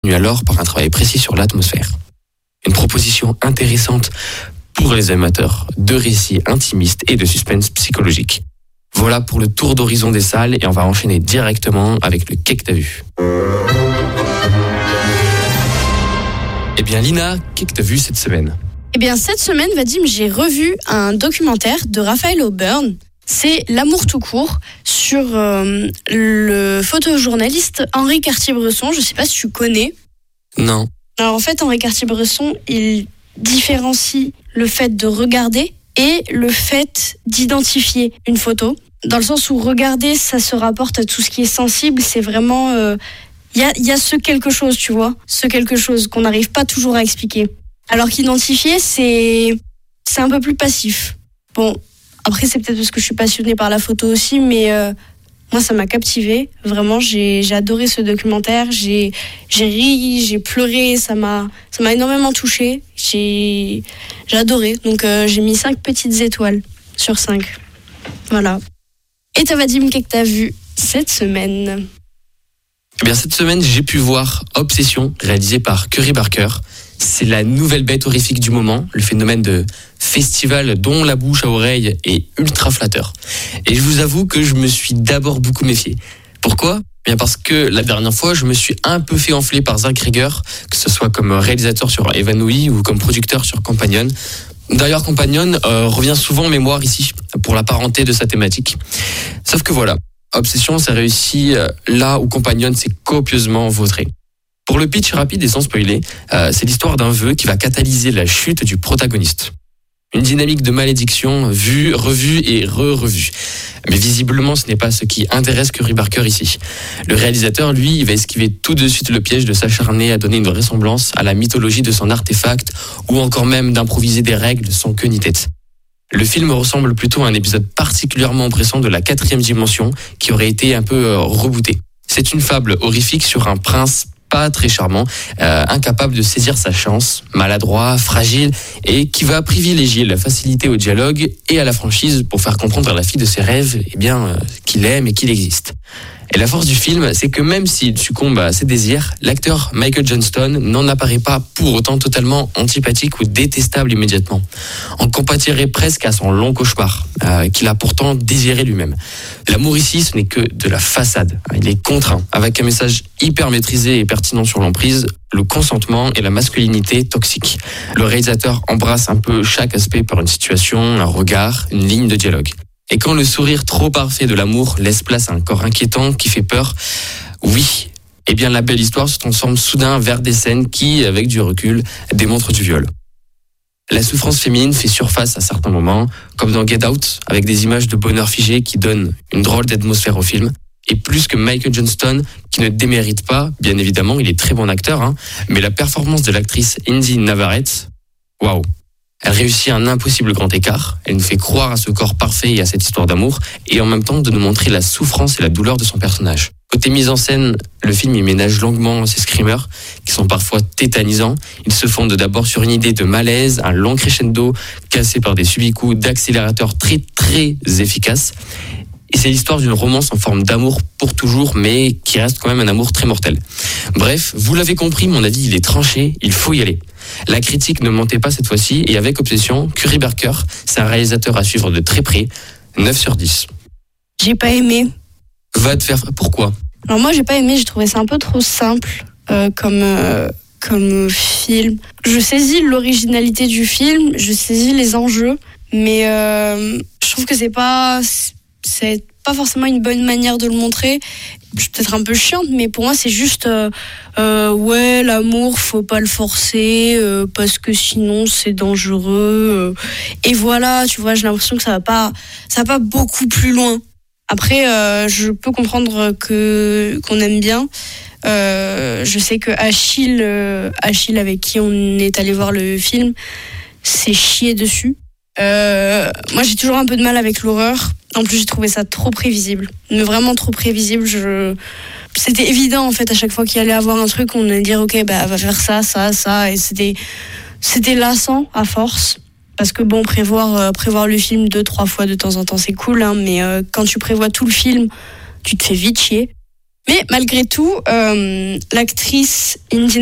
alors par un travail précis sur l'atmosphère. Une proposition intéressante pour les amateurs de récits intimistes et de suspense psychologique. Voilà pour le tour d'horizon des salles et on va enchaîner directement avec le Qu'est-ce que t'as vu ? Eh bien Lina, qu'est-ce que t'as vu cette semaine ? Eh bien cette semaine, Vadim, j'ai revu un documentaire de Raphaël O'Byrne. C'est L'amour tout court sur le photojournaliste Henri Cartier-Bresson. Je ne sais pas si tu connais. Non. Alors en fait, Henri Cartier-Bresson, il différencie le fait de regarder et le fait d'identifier une photo. Dans le sens où regarder, ça se rapporte à tout ce qui est sensible. C'est vraiment... Il y a ce quelque chose, tu vois. Ce quelque chose qu'on n'arrive pas toujours à expliquer. Alors qu'identifier, c'est un peu plus passif. Bon, après, c'est peut-être parce que je suis passionnée par la photo aussi, mais moi, ça m'a captivée. Vraiment, j'ai adoré ce documentaire. J'ai ri, j'ai pleuré. Ça m'a énormément touchée. J'ai adoré. Donc, j'ai mis 5 petites étoiles sur 5. Voilà. Et toi, Vadim, qu'est-ce que t'as vu cette semaine ? Eh bien, cette semaine, j'ai pu voir Obsession, réalisé par Curry Barker. C'est la nouvelle bête horrifique du moment, le phénomène de festival dont la bouche à oreille est ultra flatteur. Et je vous avoue que je me suis d'abord beaucoup méfié. Pourquoi ? Bien parce que la dernière fois, je me suis un peu fait enfler par Zach Cregger, que ce soit comme réalisateur sur Evanouie ou comme producteur sur Companion. D'ailleurs, Companion revient souvent en mémoire ici, pour la parenté de sa thématique. Sauf que voilà, Obsession, ça réussit là où Companion s'est copieusement vautré. Pour le pitch rapide et sans spoiler, c'est l'histoire d'un vœu qui va catalyser la chute du protagoniste. Une dynamique de malédiction vue, revue et re-revue. Mais visiblement, ce n'est pas ce qui intéresse Curry Barker ici. Le réalisateur, lui, il va esquiver tout de suite le piège de s'acharner à donner une ressemblance à la mythologie de son artefact ou encore même d'improviser des règles sans queue ni tête. Le film ressemble plutôt à un épisode particulièrement oppressant de la 4e dimension qui aurait été un peu rebooté. C'est une fable horrifique sur un prince pas très charmant, incapable de saisir sa chance, maladroit, fragile, et qui va privilégier la facilité au dialogue et à la franchise pour faire comprendre à la fille de ses rêves qu'il aime et qu'il existe. Et la force du film, c'est que même s'il succombe à ses désirs, l'acteur Michael Johnston n'en apparaît pas pour autant totalement antipathique ou détestable immédiatement. On compatirait presque à son long cauchemar, qu'il a pourtant désiré lui-même. L'amour ici, ce n'est que de la façade. Il est contraint, avec un message hyper maîtrisé et pertinent sur l'emprise, le consentement et la masculinité toxique. Le réalisateur embrasse un peu chaque aspect par une situation, un regard, une ligne de dialogue. Et quand le sourire trop parfait de l'amour laisse place à un corps inquiétant qui fait peur, oui, eh bien la belle histoire se transforme soudain vers des scènes qui, avec du recul, démontrent du viol. La souffrance féminine fait surface à certains moments, comme dans Get Out, avec des images de bonheur figé qui donnent une drôle d'atmosphère au film. Et plus que Michael Johnston, qui ne démérite pas, bien évidemment, il est très bon acteur, mais la performance de l'actrice Indy Navarrete, waouh! Elle réussit un impossible grand écart. Elle nous fait croire à ce corps parfait et à cette histoire d'amour, et en même temps de nous montrer la souffrance et la douleur de son personnage. Côté mise en scène, le film y ménage longuement ses screamers, qui sont parfois tétanisants. Ils se fondent d'abord sur une idée de malaise, un long crescendo, cassé par des subicoups d'accélérateur très très efficaces. Et c'est l'histoire d'une romance en forme d'amour pour toujours, mais qui reste quand même un amour très mortel. Bref, vous l'avez compris, mon avis, il est tranché, il faut y aller. La critique ne mentait pas cette fois-ci, et avec Obsession, Curry Barker, c'est un réalisateur à suivre de très près, 9 sur 10. J'ai pas aimé. Va te faire... Pourquoi ? Alors moi, j'ai pas aimé, j'ai trouvé ça un peu trop simple comme film. Je saisis l'originalité du film, je saisis les enjeux, mais je trouve que c'est pas forcément une bonne manière de le montrer. Je suis peut-être un peu chiante, mais pour moi c'est juste ouais, l'amour faut pas le forcer parce que sinon c'est dangereux et voilà, tu vois, j'ai l'impression que ça va pas beaucoup plus loin. Après je peux comprendre qu'on aime bien. Je sais que Achille avec qui on est allé voir le film s'est chié dessus. Moi j'ai toujours un peu de mal avec l'horreur. En plus j'ai trouvé ça trop prévisible, mais vraiment trop prévisible. C'était évident en fait, à chaque fois qu'il allait avoir un truc on allait dire ok bah va faire ça, et c'était lassant à force. Parce que bon, prévoir le film 2-3 fois de temps en temps c'est cool, mais quand tu prévois tout le film tu te fais vite chier. Mais malgré tout, l'actrice Indiana